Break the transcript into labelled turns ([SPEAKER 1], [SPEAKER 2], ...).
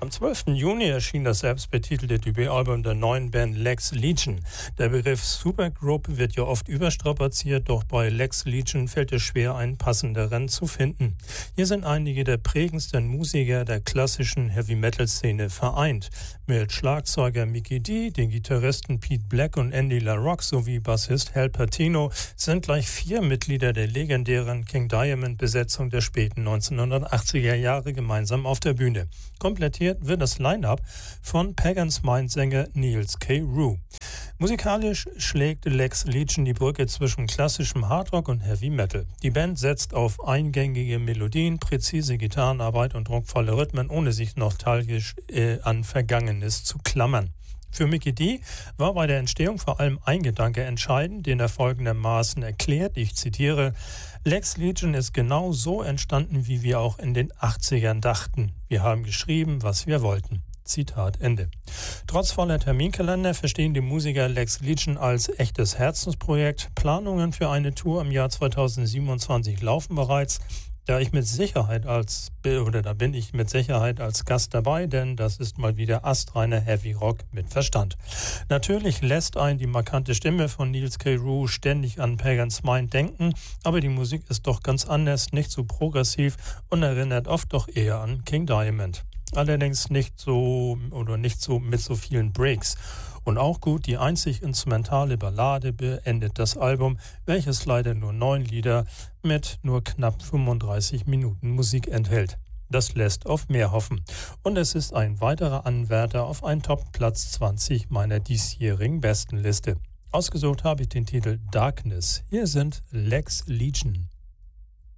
[SPEAKER 1] Am 12. Juni erschien das selbstbetitelte Debütalbum der neuen Band Lex Legion. Der Begriff Supergroup wird ja oft überstrapaziert, doch bei Lex Legion fällt es schwer, einen passenderen zu finden. Hier sind einige der prägendsten Musiker der klassischen Heavy-Metal-Szene vereint. Mit Schlagzeuger Mikkey Dee, den Gitarristen Pete Black und Andy LaRocque sowie Bassist Hal Patino sind gleich 4 Mitglieder der legendären King Diamond-Besetzung der späten 1980er Jahre gemeinsam auf der Bühne. Komplettiert wird das Line-Up von Pagan's Mind-Sänger Niels K. Rue. Musikalisch schlägt Lex Legion die Brücke zwischen klassischem Hardrock und Heavy Metal. Die Band setzt auf eingängige Melodien, präzise Gitarrenarbeit und druckvolle Rhythmen, ohne sich nostalgisch an Vergangenes zu klammern. Für Mikkey Dee war bei der Entstehung vor allem ein Gedanke entscheidend, den er folgendermaßen erklärt, ich zitiere: Lex Legion ist genau so entstanden, wie wir auch in den 80ern dachten. Wir haben geschrieben, was wir wollten. Zitat Ende. Trotz voller Terminkalender verstehen die Musiker Lex Legion als echtes Herzensprojekt. Planungen für eine Tour im Jahr 2027 laufen bereits. Da bin ich mit Sicherheit als Gast dabei, denn das ist mal wieder astreiner Heavy Rock mit Verstand. Natürlich lässt einen die markante Stimme von Niels K. Rue ständig an Pagan's Mind denken, aber die Musik ist doch ganz anders, nicht so progressiv und erinnert oft doch eher an King Diamond. Allerdings nicht so mit so vielen Breaks. Und auch gut, die einzig instrumentale Ballade beendet das Album, welches leider nur 9 Lieder mit nur knapp 35 Minuten Musik enthält. Das lässt auf mehr hoffen. Und es ist ein weiterer Anwärter auf einen Top-Platz 20 meiner diesjährigen Bestenliste. Ausgesucht habe ich den Titel Darkness. Hier sind Lex Legion.